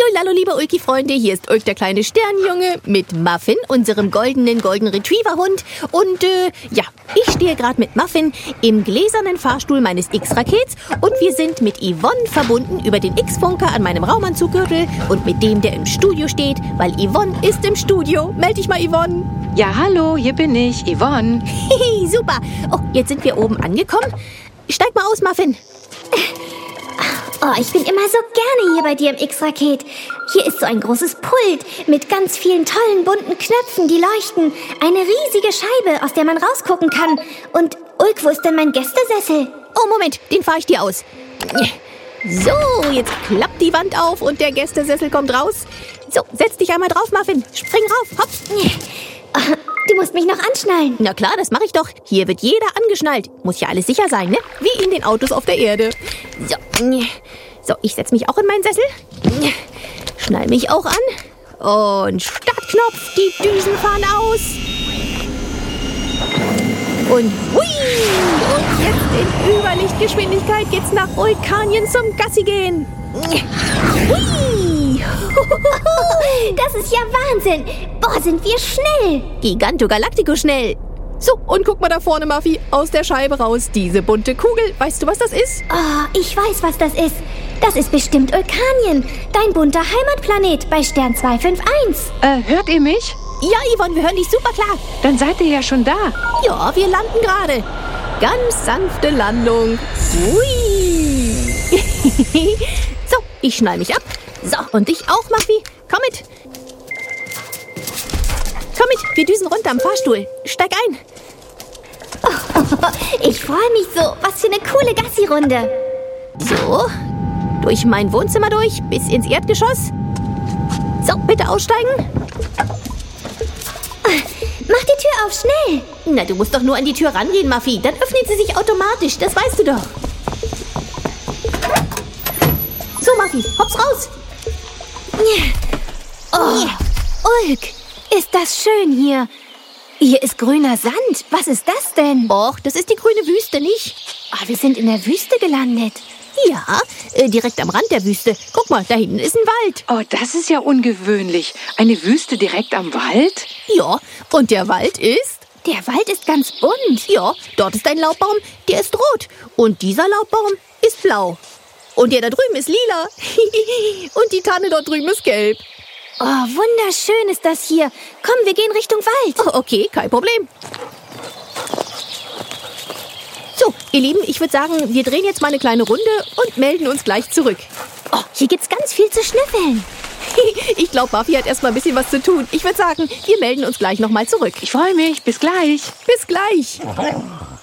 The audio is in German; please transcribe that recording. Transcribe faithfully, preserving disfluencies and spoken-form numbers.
Hallo, liebe Ulki-Freunde, hier ist Ulk, der kleine Sternjunge, mit Muffin, unserem goldenen Golden Retriever-Hund. Und, äh, ja, ich stehe gerade mit Muffin im gläsernen Fahrstuhl meines X-Rakets und wir sind mit Yvonne verbunden über den X-Funker an meinem Raumanzuggürtel und mit dem, der im Studio steht, weil Yvonne ist im Studio. Meld dich mal, Yvonne. Ja, hallo, hier bin ich, Yvonne. Hihi, super. Oh, jetzt sind wir oben angekommen. Steig mal aus, Muffin. Oh, ich bin immer so gerne hier bei dir im X-Raket. Hier ist so ein großes Pult mit ganz vielen tollen bunten Knöpfen, die leuchten. Eine riesige Scheibe, aus der man rausgucken kann. Und Ulk, wo ist denn mein Gästesessel? Oh, Moment, den fahre ich dir aus. So, jetzt klappt die Wand auf und der Gästesessel kommt raus. So, setz dich einmal drauf, Muffin. Spring rauf, hopp. Du musst mich noch anschnallen. Na klar, das mache ich doch. Hier wird jeder angeschnallt. Muss ja alles sicher sein, ne? Wie in den Autos auf der Erde. So, so ich setze mich auch in meinen Sessel. Schnall mich auch an. Und Startknopf, die Düsen fahren aus. Und hui! Und jetzt in Überlichtgeschwindigkeit geht's nach Ulkanien zum Gassi gehen. Hui! Das ist ja Wahnsinn. Boah, sind wir schnell. Giganto Galactico schnell. So, und guck mal da vorne, Muffy, aus der Scheibe raus. Diese bunte Kugel. Weißt du, was das ist? Oh, ich weiß, was das ist. Das ist bestimmt Ulkanien. Dein bunter Heimatplanet bei Stern zwei fünf eins. Äh, hört ihr mich? Ja, Yvonne, wir hören dich super klar. Dann seid ihr ja schon da. Ja, wir landen gerade. Ganz sanfte Landung. Hui! So, ich schnall mich ab. So, und dich auch, Muffy. Komm mit. Komm mit, wir düsen runter am Fahrstuhl. Steig ein. Oh, ich freue mich so. Was für eine coole Gassi-Runde. So, durch mein Wohnzimmer durch, bis ins Erdgeschoss. So, bitte aussteigen. Mach die Tür auf, schnell. Na, du musst doch nur an die Tür rangehen, Muffy. Dann öffnet sie sich automatisch, das weißt du doch. So, Muffy, hops raus. Oh, Ulk, ist das schön hier. Hier ist grüner Sand. Was ist das denn? Och, das ist die grüne Wüste, nicht? Oh, wir sind in der Wüste gelandet. Ja, äh, direkt am Rand der Wüste. Guck mal, da hinten ist ein Wald. Oh, das ist ja ungewöhnlich. Eine Wüste direkt am Wald? Ja, und der Wald ist? Der Wald ist ganz bunt. Ja, dort ist ein Laubbaum, der ist rot. Und dieser Laubbaum ist blau. Und der da drüben ist lila. Und die Tanne dort drüben ist gelb. Oh, wunderschön ist das hier. Komm, wir gehen Richtung Wald. Oh, okay, kein Problem. So, ihr Lieben, ich würde sagen, wir drehen jetzt mal eine kleine Runde und melden uns gleich zurück. Oh, hier gibt's ganz viel zu schnüffeln. Ich glaube, Muffy hat erst mal ein bisschen was zu tun. Ich würde sagen, wir melden uns gleich nochmal zurück. Ich freue mich. Bis gleich. Bis gleich.